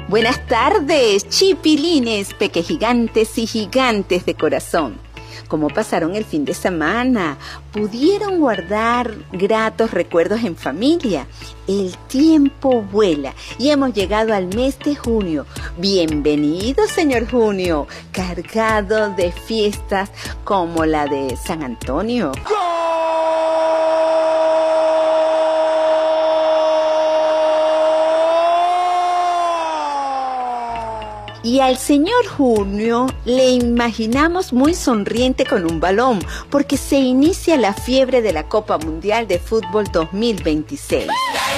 Buenas tardes, chipilines, pequegigantes y gigantes de corazón. ¿Cómo pasaron el fin de semana? ¿Pudieron guardar gratos recuerdos en familia? El tiempo vuela y hemos llegado al mes de junio. Bienvenido, señor Junio, cargado de fiestas como la de San Antonio. Y al señor Junio le imaginamos muy sonriente con un balón, porque se inicia la fiebre de la Copa Mundial de Fútbol 2026.